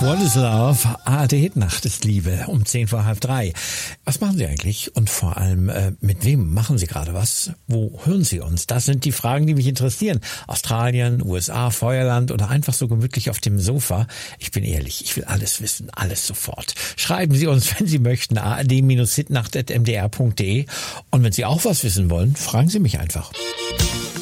What is Love? ARD Hitnacht ist Liebe um 2:10. Was machen Sie eigentlich? Und vor allem, mit wem machen Sie gerade was? Wo hören Sie uns? Das sind die Fragen, die mich interessieren. Australien, USA, Feuerland oder einfach so gemütlich auf dem Sofa. Ich bin ehrlich, ich will alles wissen, alles sofort. Schreiben Sie uns, wenn Sie möchten, ard-hitnacht@mdr.de. Und wenn Sie auch was wissen wollen, fragen Sie mich einfach.